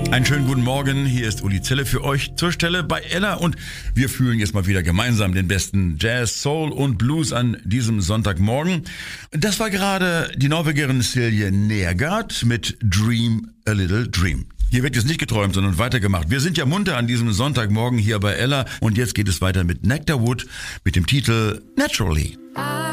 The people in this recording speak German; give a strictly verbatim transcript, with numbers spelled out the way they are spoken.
Einen schönen guten Morgen, hier ist Uli Zelle für euch zur Stelle bei Ella und wir fühlen jetzt mal wieder gemeinsam den besten Jazz, Soul und Blues an diesem Sonntagmorgen. Das war gerade die Norwegerin Silje Nergard mit Dream a Little Dream. Hier wird jetzt nicht geträumt, sondern weitergemacht. Wir sind ja munter an diesem Sonntagmorgen hier bei Ella und jetzt geht es weiter mit Nectar Wood mit dem Titel Naturally.